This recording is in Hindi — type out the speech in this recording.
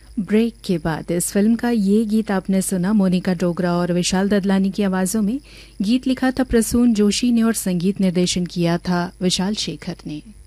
ब्रेक के बाद इस फिल्म का ये गीत आपने सुना मोनिका डोगरा और विशाल ददलानी की आवाज़ों में। गीत लिखा था प्रसून जोशी ने और संगीत निर्देशन किया था विशाल शेखर ने।